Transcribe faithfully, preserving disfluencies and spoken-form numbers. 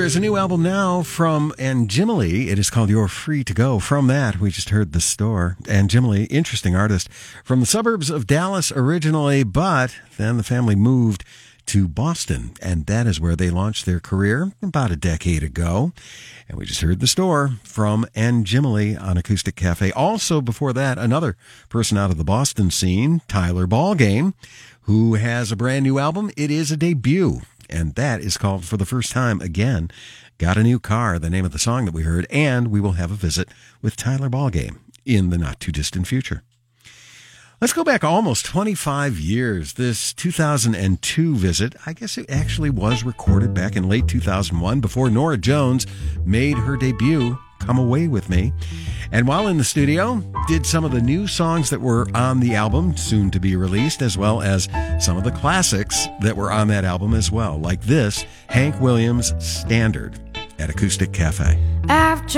There's a new album now from Anjimile. It is called You're Free to Go. From that, we just heard The Store. Anjimile, interesting artist from the suburbs of Dallas originally, but then the family moved to Boston, and that is where they launched their career about a decade ago. And we just heard The Store from Anjimile on Acoustic Cafe. Also, before that, another person out of the Boston scene, Tyler Ballgame, who has a brand new album. It is a debut, and that is called For the First Time Again. Got a New Car, the name of the song that we heard, and we will have a visit with Tyler Ballgame in the not-too-distant future. Let's go back almost twenty-five years. This two thousand two visit, I guess it actually was recorded back in late two thousand one before Norah Jones made her debut, Come Away With Me. And while in the studio, did some of the new songs that were on the album, soon to be released, as well as some of the classics that were on that album as well, like this, Hank Williams' Standard at Acoustic Cafe. After